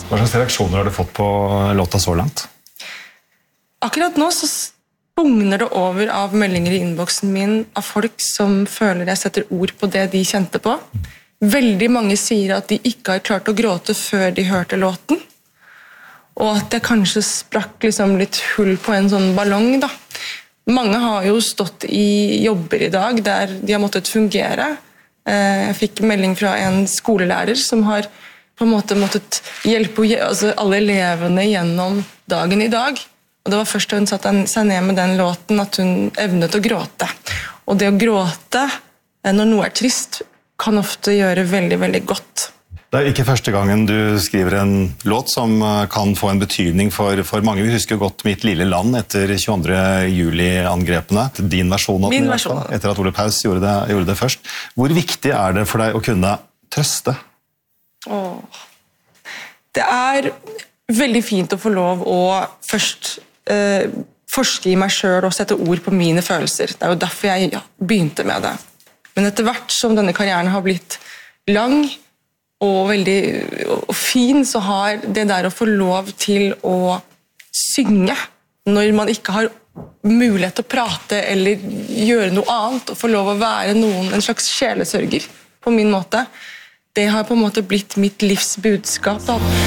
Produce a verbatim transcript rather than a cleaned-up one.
Hva slags reaksjoner har du fått på låta så langt? Akkurat nå så bugner det over av meldinger i innboksen min av folk som føler jeg setter ord på det de kjente på. Veldig mange sier at de ikke har klart å gråte før de hørte låten, og at jeg kanskje sprakk liksom litt hull på en sånn ballong da. Mange har jo stått i jobber i dag der de har måttet fungere. Jeg fikk melding fra en skolelærer som har på en måte måttet hjelpe altså alle elevene gjennom dagen i dag. Og det var først da hun satte seg ned med den låten at hun evnet å gråte. Og det å gråte når noe er trist kan ofte gjøre veldig, veldig godt. Det er ikke første gangen du skriver en låt som kan få en betydning for, for mange. Vi husker godt Mitt lille land etter tjueandre juli-angrepene. Din versjon av den, Min versjon. Etter at Ole Paus gjorde det, gjorde det først. Hvor viktig er det for deg å kunne trøste? Åh. Det er veldig fint å få lov å først eh, forske i meg selv og sette ord på mine følelser. Det er jo derfor jeg ja, begynte med det. Men etter hvert som denne karrieren har blitt lang og veldig og fin, så har det der å få lov til å synge når man ikke har mulighet til å prate eller gjøre noe annet, og få lov å være noen, en slags sjelesørger på min måte, det har på en måte blitt mitt livs budskap da.